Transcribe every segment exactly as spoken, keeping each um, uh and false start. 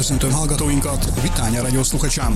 köszöntöm hallgatóinkat, Vitánya Radio sluchačám.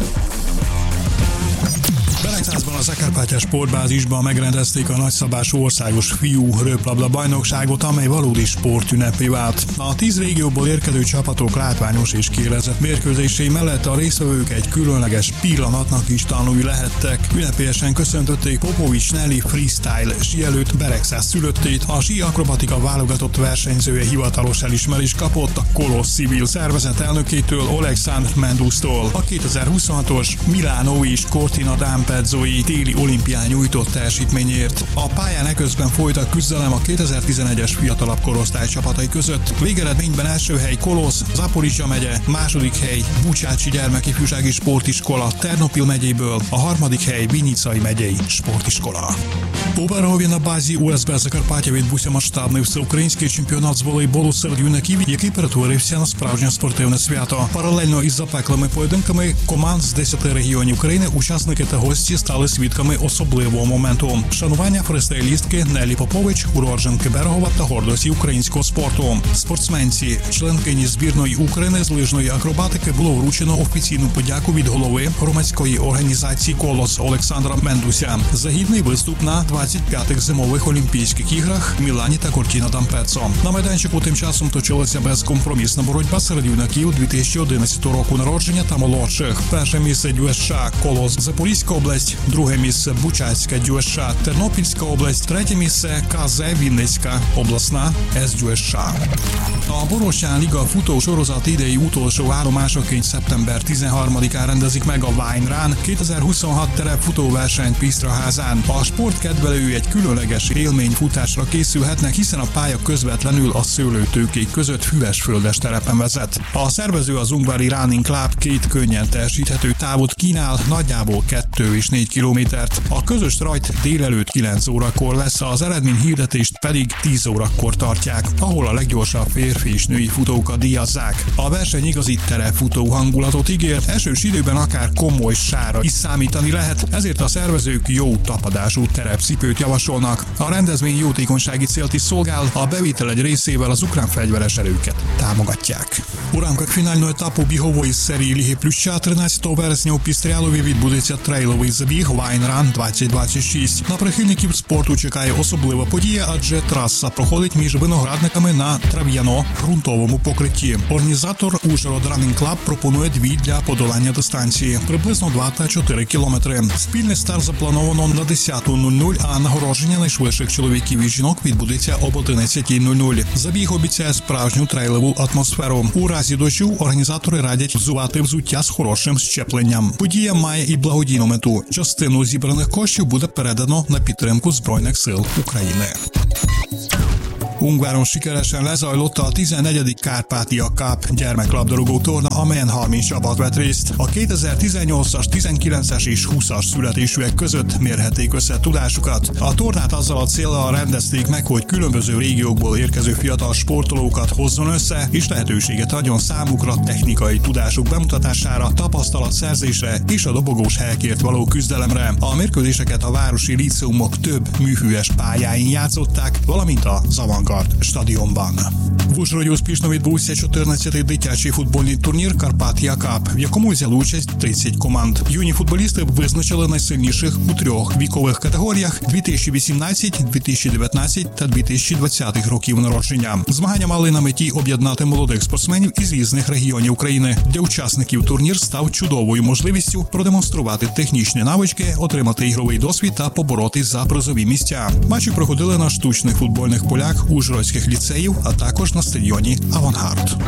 Beregszázban a Zakarpátja sportbázisban megrendezték a nagyszabású országos fiú röplabda bajnokságot, amely valódi sportünnepé vált. A tíz régióból érkező csapatok látványos és kiélezett mérkőzései mellett a résztvevők egy különleges pillanatnak is tanulni lehettek. Ünnepélyesen köszöntötték Popovics Nelly freestyle síelőt, Beregszáz szülöttét, a síakrobatika válogatott versenyzője hivatalos elismerést kapott a Kolosz civil szervezet elnökétől, Oleksandr Mendusztól. A kétezer-huszonhatos Milánó és Cortina d'Ampezzo-i téli olimpián nyújtott teljesítményért. A pályán eközben folyt a küzdelem a kétezer-tizenegyes fiatalabb korosztály csapatai között. Végeredményben első hely Kolosz, Zaporizsja megye, második hely Bucsácsi Gyermekifjúsági Sportiskola Ternopil megyéből, a harmadik hely Vinicai megyei sportiskola. У Берегові на базі У С Б Закарпаття відбувся масштабний всеукраїнський чемпіонат з волейболу серед юнаків, який перетворився на справжнє спортивне свято. Паралельно із запеклими поєдинками команд з десяти регіонів країни учасники та гості стали свідками особливого моменту – шанування фристайлістки Неллі Попович, уродженки Берегова та гордості українського спорту. Спортсменці, членкині збірної України з лижної акробатики, було вручено офіційну подяку від голови громадської організації «Колос» Олександра Мендуся за гідний виступ на двадцять п'ятих зимових Олімпійських іграх в Мілані та Кортіна d'Ampezzo. На майданчику тим часом точилася безкомпромісна боротьба серед юнаків дві тисячі одинадцятого року народження та молодших. Перше місце ДЮСШ Колос Запорізька область, друге місце Бучацька ДЮСШ Тернопільська область, третє місце КЗ Вінницька обласна СДЮСШ. A Borostyán Liga futósorozat idei utolsó állomásaként szeptember tizenharmadikán rendezik meg a Wine Run kétezer-huszonhat terep futóverseny Pisztraházán. A sportkedvelői egy különleges élményfutásra készülhetnek, hiszen a pálya közvetlenül a szőlőtőkék között füvesföldes terepen vezet. A szervező, az Ungvári Running Club két könnyen teljesíthető távot kínál, nagyjából kettő és négy kilométert. A közös rajt délelőtt kilenc órakor lesz, az eredményhirdetést pedig tíz órakor tartják, ahol a leggyorsabb férfi és női futókat díjazzák. A verseny igazi terepfutó hangulatot ígér, esős időben akár komoly sárra is számítani lehet, ezért a szervezők jó tapadású terepcipőt javasolnak. A rendezvény jótékonysági célt is szolgál, a bevétel egy részével az ukrán fegyveres erőket támogatják. У рамках фінального етапу бігової серії Ліги Плюща тринадцятого вересня у Пістрялові відбудеться трейловий забіг Wine Run двадцять двадцять шість. На прихильників спорту чекає особлива подія, адже траса проходить між виноградниками на трав'яно-ґрунтовому покритті. Організатор Ужгород Running Club пропонує дві для подолання дистанції, приблизно два та чотири кілометри. Спільний старт заплановано на десяту нуль нуль, а нагородження найшвидших чоловіків і жінок відбудеться об одинадцятій нуль нуль. Забіг обіцяє справжню трейлову атмосферу. У разі дощу організатори радять взувати взуття з хорошим щепленням. Подія має і благодійну мету. Частину зібраних коштів буде передано на підтримку Збройних сил України. Ungváron sikeresen lezajlott a tizennegyedik Kárpátia Cup gyermeklabdarúgó torna, amelyen harminc csapat vett részt. A kétezer-tizennyolcas, tizenkilences és húszas születésűek között mérhették össze tudásukat. A tornát azzal a céllal rendezték meg, hogy különböző régiókból érkező fiatal sportolókat hozzon össze, és lehetőséget adjon számukra technikai tudásuk bemutatására, tapasztalatszerzésre és a dobogós helyekért való küzdelemre. A mérkőzéseket a városi líceumok több műhűes pályáin játszották, valamint a Zavangard stadionban. В Ужгороді успішно відбувся чотирнадцятий дитячий футбольний турнір Карпатія Cup, в якому взяли участь тридцять команд. Юні футболісти визначили найсильніших у трьох вікових категоріях дві тисячі вісімнадцять, дві тисячі дев'ятнадцять та дві тисячі двадцятих років народження. Змагання мали на меті об'єднати молодих спортсменів із різних регіонів України. Для учасників турнір став чудовою можливістю продемонструвати технічні навички, отримати ігровий досвід та поборотись за призові місця. Матчі проходили на штучних футбольних полях ужгородських ліцеїв, а також на стадіоні «Авангард».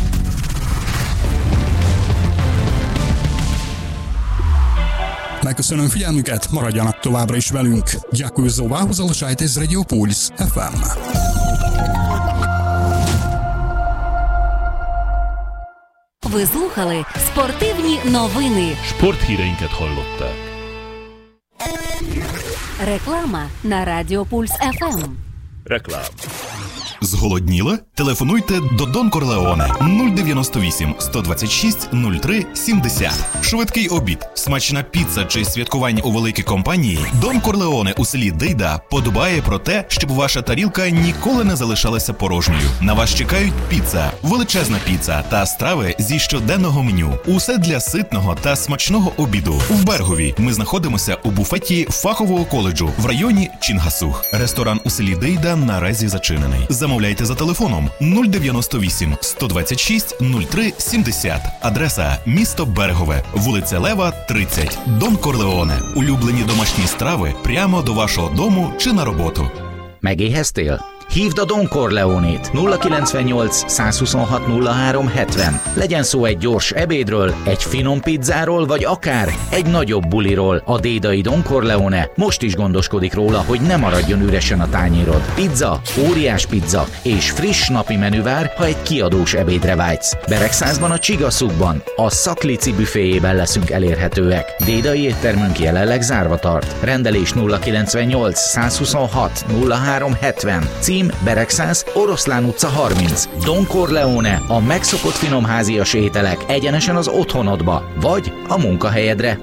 Megköszönöm figyelmüket, maradjanak továbbra is velünk. Дякую за увагу, залишайтесь з Радіо Пульс еф ем. Ви слухали спортивні новини. Sporthíreinket hallották. Реклама на Радіо Пульс еф ем. Reklám. Зголодніли? Телефонуйте до Дон Корлеоне нуль дев'яносто вісім сто двадцять шість нуль три сімдесят. Швидкий обід, смачна піца чи святкування у великій компанії. Дон Корлеоне у селі Дейда подбає про те, щоб ваша тарілка ніколи не залишалася порожньою. На вас чекають піца, величезна піца та страви зі щоденного меню. Усе для ситного та смачного обіду. В Бергові ми знаходимося у буфеті фахового коледжу в районі Чингасух. Ресторан у селі Дейда наразі зачинений. Замовляйте за телефоном нуль дев'яносто вісім сто двадцять шість нуль три сімдесят. Адреса місто Берегове, вулиця Лева, тридцять. Дон Корлеоне. Улюблені домашні страви прямо до вашого дому чи на роботу. Megéheztél? Hívd a Don Corleonét nulla kilencvennyolc százhuszonhat nulla három hetven. Legyen szó egy gyors ebédről, egy finom pizzáról, vagy akár egy nagyobb buliról. A dédai Don Corleone most is gondoskodik róla, hogy ne maradjon üresen a tányérod. Pizza, óriás pizza és friss napi menü vár, ha egy kiadós ebédre vágysz. Beregszázban a Csigaszukban, a Szaklici büféjében leszünk elérhetőek. Dédai éttermünk jelenleg zárva tart. Rendelés nulla kilencvennyolc százhuszonhat nulla három hetven. Cím Beregszász, Oroszlán utca harminc. Don Corleone, a megszokott finomházias ételek egyenesen az otthonodba, vagy a munkahelyedre.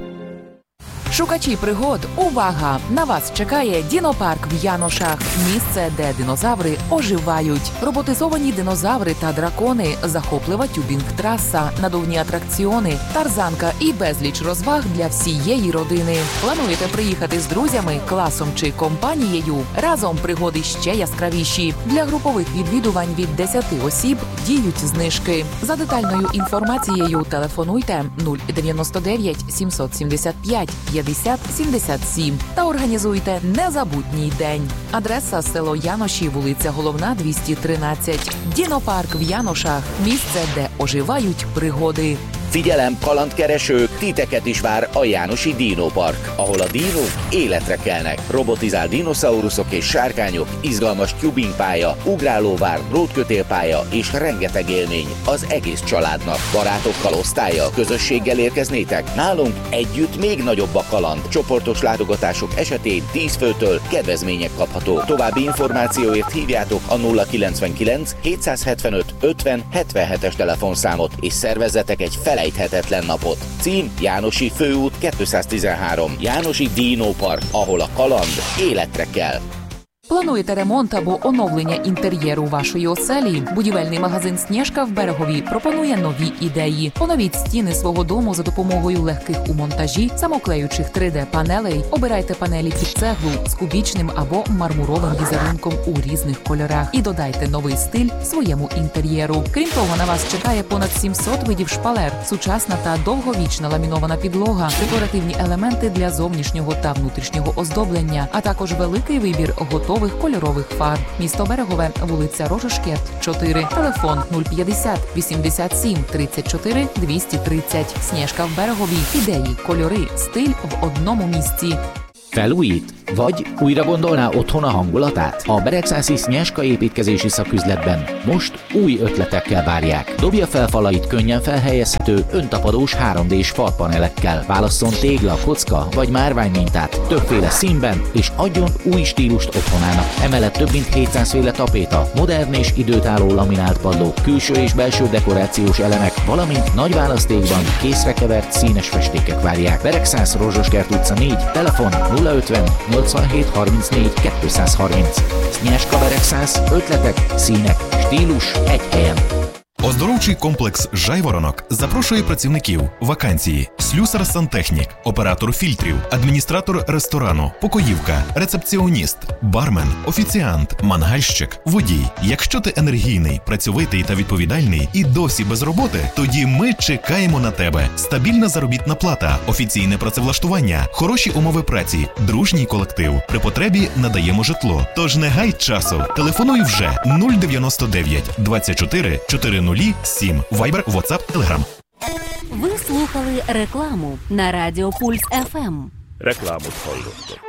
Шукачі пригод, увага! На вас чекає дінопарк в Яношах. Місце, де динозаври оживають. Роботизовані динозаври та дракони, захоплива тюбінг-траса, надувні атракціони, тарзанка і безліч розваг для всієї родини. Плануєте приїхати з друзями, класом чи компанією? Разом пригоди ще яскравіші. Для групових відвідувань від десяти осіб діють знижки. За детальною інформацією телефонуйте нуль дев'яносто дев'ять сімсот сімдесят п'ять п'ятдесят сімдесят сім та організуйте незабутній день. Адреса село Яноші, вулиця Головна, двісті тринадцять. Дінопарк в Яношах – mісце, де оживають пригоди. Figyelem, kalandkeresők, titeket is vár a Jánosi Dinopark, ahol a dinók életre kelnek. Robotizált dinoszauruszok és sárkányok, izgalmas tubingpálya, ugrálóvár, drótkötélpálya és rengeteg élmény az egész családnak. Barátokkal, osztállyal, közösséggel érkeznétek? Nálunk együtt még nagyobb a kaland. Csoportos látogatások esetén tíz főtől kedvezmények kaphatók. További információért hívjátok a nulla kilencvenkilenc hétszázhetvenöt ötven hetvenhetes telefonszámot és szervezzetek egy felejthetetlen napot. Cím Jánosi Főút kétszáztizenhárom. Jánosi Dinopark, ahol a kaland életre kell. Плануєте ремонт або оновлення інтер'єру вашої оселі? Будівельний магазин «Снєжка» в Берегові пропонує нові ідеї. Оновіть стіни свого дому за допомогою легких у монтажі, самоклеючих три де-панелей. Обирайте панелі під цеглу з кубічним або мармуровим візерунком у різних кольорах. І додайте новий стиль своєму інтер'єру. Крім того, на вас чекає понад сімсот видів шпалер, сучасна та довговічна ламінована підлога, декоративні елементи для зовнішнього та внутрішнього оздоблення, а також великий вибір готових кольорових фарб. Місто Берегове, вулиця Рожешкет, чотири. Телефон нуль п'ятдесят вісімдесят сім тридцять чотири двісті тридцять. Снєжка в Берегові. Ідеї, кольори, стиль в одному місці. Felújít? Vagy újra gondolná otthon a hangulatát? A beregszászi Снежка építkezési szaküzletben most új ötletekkel várják. Dobja fel falait könnyen felhelyezhető, öntapadós három dés falpanelekkel. Válasszon tégla, kocka vagy márványmintát többféle színben, és adjon új stílust otthonának. Emellett több mint hétszáz féle tapéta, modern és időtálló laminált padlók, külső és belső dekorációs elemek, valamint nagy választékban készre kevert színes festékek várják. Beregszász, Rozsoskert utca négy, telefon nulla ötven nyolcvanhét harmincnégy kétszázharminc. Снежка Beregszász, ötletek, színek, stílus egy helyen. Оздоровчий комплекс «Жайворонок» запрошує працівників. Вакансії: слюсар-сантехнік, оператор фільтрів, адміністратор ресторану, покоївка, рецепціоніст, бармен, офіціант, мангальщик, водій. Якщо ти енергійний, працьовитий та відповідальний і досі без роботи, тоді ми чекаємо на тебе. Стабільна заробітна плата, офіційне працевлаштування, хороші умови праці, дружній колектив. При потребі надаємо житло. Тож не гай часу. Телефонуй вже нуль дев'яносто дев'ять двадцять чотири чотири нуль сім. Вайбер, WhatsApp, Telegram. Ви слухали рекламу на Радіо Пульс еф ем. Reklámot hallottak.